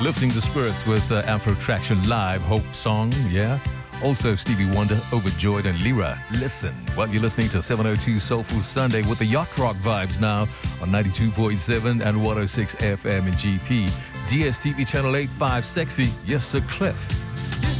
Lifting the Spirits with Afro Traction Live, Hope Song, yeah. Also Stevie Wonder, Overjoyed and Lyra, Listen. Well, you're listening to 702 Soulful Sunday with the Yacht Rock vibes now on 92.7 and 106 FM in GP. DSTV Channel 85 Sexy, yes sir, Cliff.